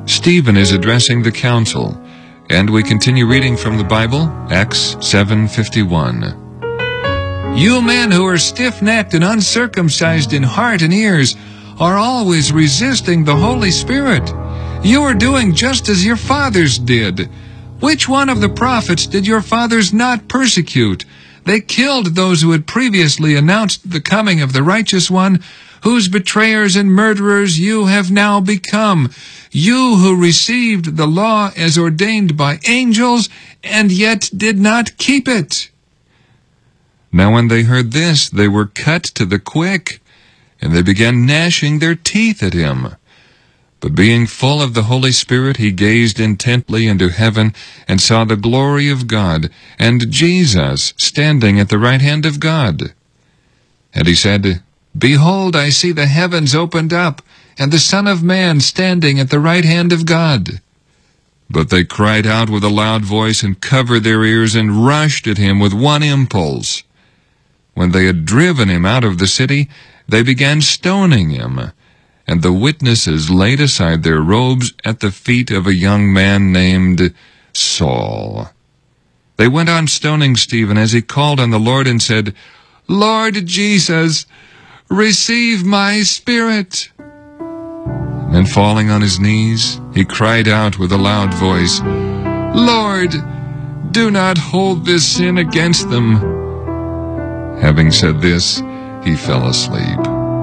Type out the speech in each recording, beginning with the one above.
Stephen is addressing the council, and we continue reading from the Bible, Acts 7:51. You men who are stiff-necked and uncircumcised in heart and ears are always resisting the Holy Spirit. You are doing just as your fathers did. Which one of the prophets did your fathers not persecute? They killed those who had previously announced the coming of the righteous one, whose betrayers and murderers you have now become. You who received the law as ordained by angels, and yet did not keep it. Now when they heard this, they were cut to the quick, and they began gnashing their teeth at him. But being full of the Holy Spirit, he gazed intently into heaven, and saw the glory of God, and Jesus standing at the right hand of God. And he said, Behold, I see the heavens opened up, and the Son of Man standing at the right hand of God. But they cried out with a loud voice, and covered their ears, and rushed at him with one impulse. When they had driven him out of the city, they began stoning him. And the witnesses laid aside their robes at the feet of a young man named Saul. They went on stoning Stephen as he called on the Lord and said, Lord Jesus, receive my spirit. Then falling on his knees, he cried out with a loud voice, Lord, do not hold this sin against them. Having said this, he fell asleep.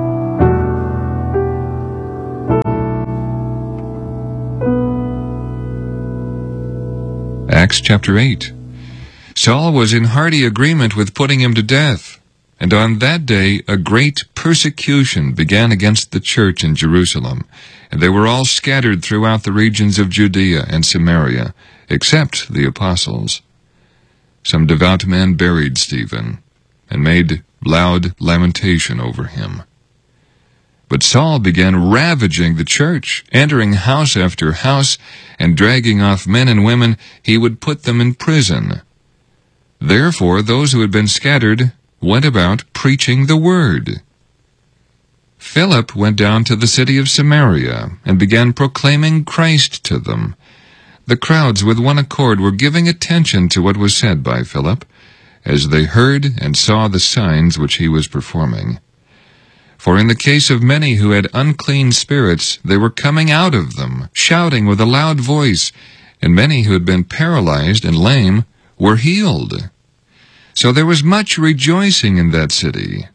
Acts chapter 8. Saul was in hearty agreement with putting him to death, and on that day a great persecution began against the church in Jerusalem, and they were all scattered throughout the regions of Judea and Samaria, except the apostles. Some devout men buried Stephen, and made loud lamentation over him. But Saul began ravaging the church, entering house after house, and dragging off men and women. He would put them in prison. Therefore those who had been scattered went about preaching the word. Philip went down to the city of Samaria, and began proclaiming Christ to them. The crowds with one accord were giving attention to what was said by Philip, as they heard and saw the signs which he was performing. For in the case of many who had unclean spirits, they were coming out of them, shouting with a loud voice, and many who had been paralyzed and lame were healed. So there was much rejoicing in that city.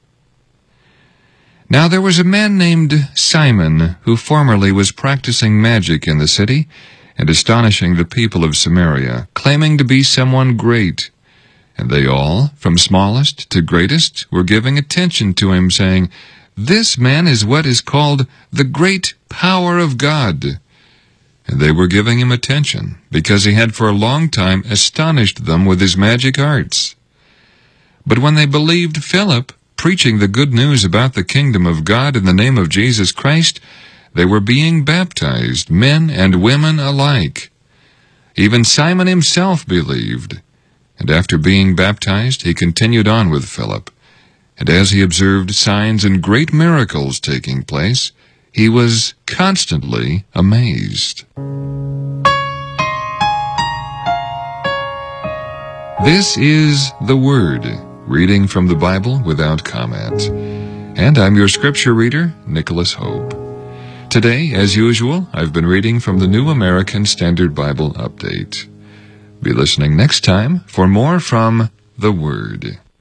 Now there was a man named Simon, who formerly was practicing magic in the city, and astonishing the people of Samaria, claiming to be someone great. And they all, from smallest to greatest, were giving attention to him, saying, This man is what is called the great power of God. And they were giving him attention, because he had for a long time astonished them with his magic arts. But when they believed Philip, preaching the good news about the kingdom of God in the name of Jesus Christ, they were being baptized, men and women alike. Even Simon himself believed. And after being baptized, he continued on with Philip. And as he observed signs and great miracles taking place, he was constantly amazed. This is the Word, reading from the Bible without comment. And I'm your scripture reader, Nicholas Hope. Today, as usual, I've been reading from the New American Standard Bible Update. Be listening next time for more from the Word.